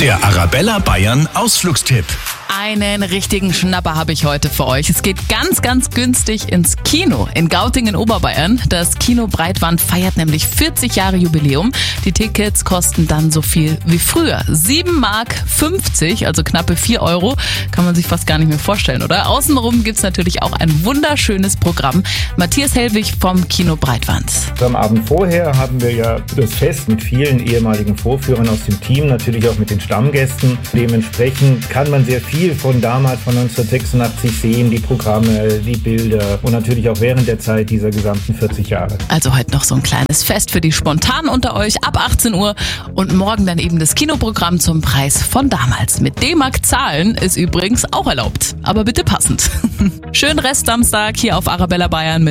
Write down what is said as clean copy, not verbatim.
Der Arabella Bayern Ausflugstipp. Einen richtigen Schnapper habe ich heute für euch. Es geht ganz, ganz günstig ins Kino in Gauting in Oberbayern. Das Kino Breitwand feiert nämlich 40 Jahre Jubiläum. Die Tickets kosten dann so viel wie früher. 7,50 Mark, also knappe 4 Euro. Kann man sich fast gar nicht mehr vorstellen, oder? Außenrum gibt's natürlich auch ein wunderschönes Programm. Matthias Hellwig vom Kino Breitwand. Am Abend vorher haben wir ja das Fest mit vielen ehemaligen Vorführern aus dem Team, natürlich auch mit den Stammgästen. Dementsprechend kann man sehr viel von damals, von 1986 sehen, die Programme, die Bilder und natürlich auch während der Zeit dieser gesamten 40 Jahre. Also heute noch so ein kleines Fest für die Spontanen unter euch ab 18 Uhr und morgen dann eben das Kinoprogramm zum Preis von damals. Mit D-Mark zahlen ist übrigens auch erlaubt, aber bitte passend. Schönen Rest Samstag hier auf Arabella Bayern mit